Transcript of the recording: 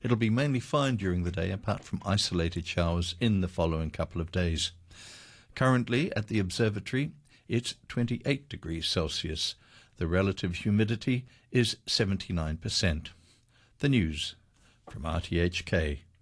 It'll be mainly fine during the day, apart from isolated showers in the following couple of days. Currently at the observatory, it's 28 degrees Celsius. The relative humidity is 79%. The news from RTHK.